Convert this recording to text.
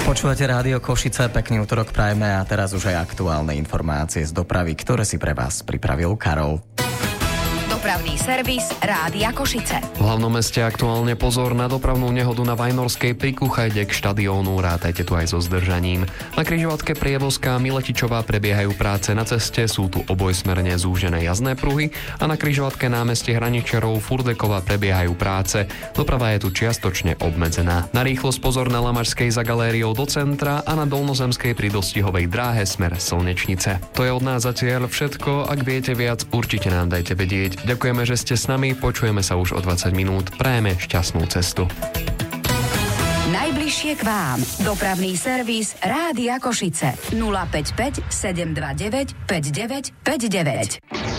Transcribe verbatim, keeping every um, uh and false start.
Počúvate Rádio Košice, pekný útorok prajeme a teraz už aj aktuálne informácie z dopravy, ktoré si pre vás pripravil Karol. Dopravný servis Rádia Košice. V hlavnom meste aktuálne pozor na dopravnú nehodu na Vajnorskej pri Kuchajde k štadiónu. Rátajte tu aj so zdržaním. Na križovatke Prievozka Miletičová prebiehajú práce na ceste, sú tu obojsmerne zúžené jazdné pruhy a na križovatke námestie Hraničarov Furdekova prebiehajú práce. Doprava je tu čiastočne obmedzená. Na rýchlosť pozor na Lamašskej za galériou do centra a na Dolnozemskej pri dostihovej dráhe smer Slnečnice. To je od nás zatiaľ všetko. Ak viete viac, určite nám dajte vedieť. Ďakujeme, že ste s nami, počujeme sa už o dvadsať minút, prajeme šťastnú cestu. Najbližšie k vám. Dopravný servis Rádia Košice. nula päť päť sedem dva deväť päť deväť päť deväť.